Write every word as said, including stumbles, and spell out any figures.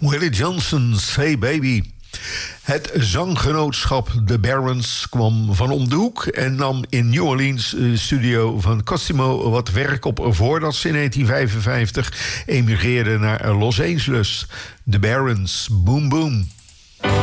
Willie Johnson, Say Baby. Het zanggenootschap The Barons kwam van om de hoek en nam in New Orleans uh, studio van Cosimo wat werk op voordat ze in negentien vijfenvijftig emigreerden naar Los Angeles. The Barons, Boom Boom.